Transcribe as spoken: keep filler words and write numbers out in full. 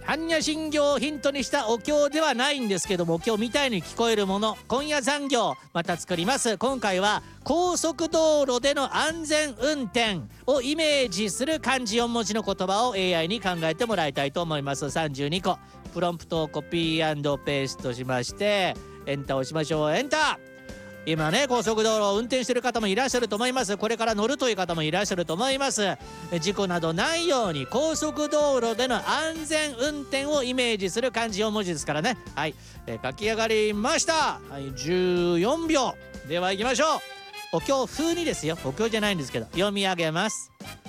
般若心経をヒントにしたお経ではないんですけども、お経みたいに聞こえるもの、今夜残業また作ります。今回は高速道路での安全運転をイメージする漢字よん文字の言葉を エーアイ に考えてもらいたいと思います。さんじゅうにこプロンプトをコピー&ペーストしましてエンターを押しましょう。エンター。今ね、高速道路を運転している方もいらっしゃると思います。これから乗るという方もいらっしゃると思います。事故などないように高速道路での安全運転をイメージする漢字よん文字ですからね。はい、えー、書き上がりました。はい、じゅうよんびょうでは行きましょう。お経風にですよ、お経じゃないんですけど読み上げます。